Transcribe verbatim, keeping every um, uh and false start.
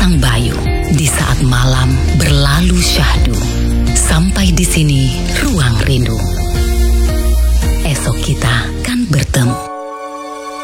Sang Bayu. Di saat malam berlalu syahdu. Sampai di sini ruang rindu.